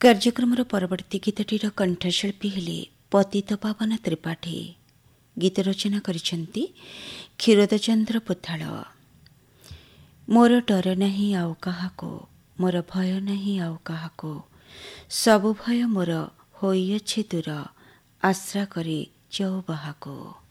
କାର୍ଯ୍ୟକ୍ରମର ପରବର୍ତ୍ତୀ ଗୀତଟିର କଣ୍ଠଶିଳ୍ପୀ ହେଲେ ପତିତ ପାବନ ତ୍ରିପାଠୀ। ଗୀତ ରଚନା କରିଛନ୍ତି କ୍ଷୀରୋଦଚନ୍ଦ୍ର ପୋଥାଳ। ମୋର ଡର ନାହିଁ ଆଉ କାହାକୁ, ମୋର ଭୟ ନାହିଁ ଆଉ କାହାକୁ, ସବୁ ଭୟ ମୋର ହୋଇଅଛି ଦୂର, ଆଶ୍ରା କରି ଯଉ ବାହାକୁ।